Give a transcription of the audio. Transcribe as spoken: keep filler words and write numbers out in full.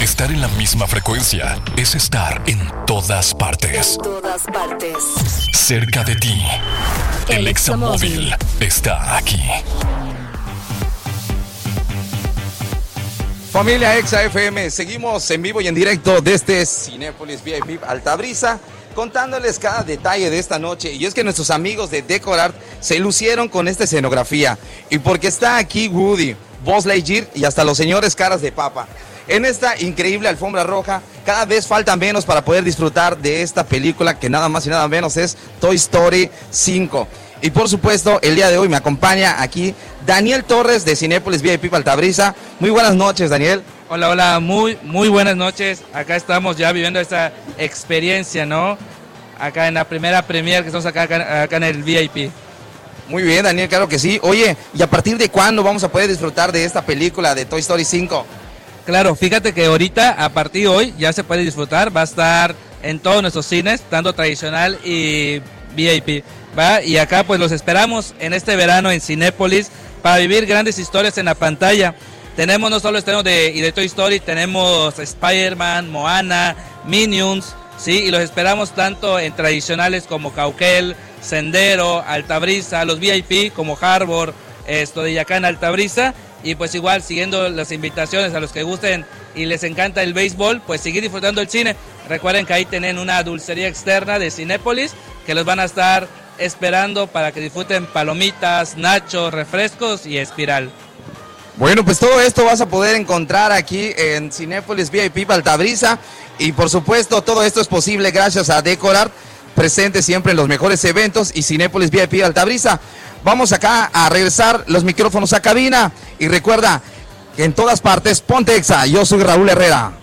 Estar en la misma frecuencia es estar en todas partes. En todas partes. Cerca de ti. El, El Examóvil está aquí. Familia Exa F M, seguimos en vivo y en directo desde Cinépolis V I P Altabrisa, contándoles cada detalle de esta noche. Y es que nuestros amigos de Decorart se lucieron con esta escenografía. Y porque está aquí Woody, Buzz Lightyear y hasta los señores caras de papa. En esta increíble alfombra roja, cada vez falta menos para poder disfrutar de esta película que nada más y nada menos es Toy Story cinco. Y por supuesto, el día de hoy me acompaña aquí Daniel Torres de Cinépolis V I P Altabrisa. Muy buenas noches, Daniel. Hola, hola, muy, muy buenas noches. Acá estamos ya viviendo esta experiencia, ¿no? Acá en la primera premiere que estamos acá, acá, acá en el V I P. Muy bien, Daniel, claro que sí. Oye, ¿y a partir de cuándo vamos a poder disfrutar de esta película de Toy Story cinco? Claro, fíjate que ahorita, a partir de hoy, ya se puede disfrutar. Va a estar en todos nuestros cines, tanto tradicional y V I P, ¿va? Y acá pues los esperamos en este verano en Cinépolis para vivir grandes historias en la pantalla. Tenemos no solo estrenos de, y de Toy Story, tenemos Spider-Man, Moana, Minions, ¿sí? Y los esperamos tanto en tradicionales como Cauquel, Sendero, Altabrisa, los V I P como Harbor, esto de acá en Altabrisa. Y pues igual, siguiendo las invitaciones a los que gusten y les encanta el béisbol, pues seguir disfrutando el cine. Recuerden que ahí tienen una dulcería externa de Cinépolis que los van a estar esperando para que disfruten palomitas, nachos, refrescos y espiral. Bueno, pues todo esto vas a poder encontrar aquí en Cinépolis V I P Altabrisa. Y por supuesto, todo esto es posible gracias a Decorart, presente siempre en los mejores eventos, y Cinépolis V I P Altabrisa. Vamos acá a regresar los micrófonos a cabina y recuerda que en todas partes ponte Exa. Yo soy Raúl Herrera.